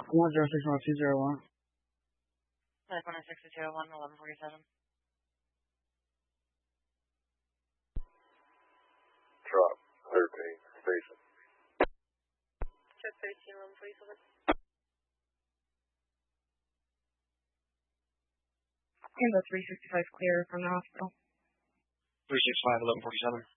106-201. 106-201, 1147. Drop 13, station. Check 13, 1147. Tango 365 clear from the hospital. 365, 1147.